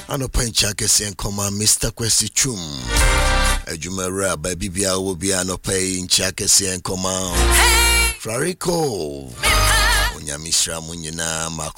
Anopa nchakese nkoma Mr. Kwesi Chum. Ejumera baby bia wo bia anopa nchakese nkoma. Flarico. Onyamisha munyina